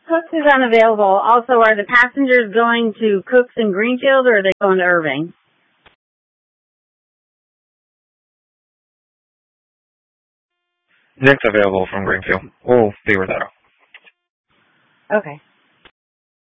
Cooks is unavailable. Also, are the passengers going to Cooks in Greenfield, or are they going to Irving? Nick's available from Greenfield. We'll figure that out. Okay.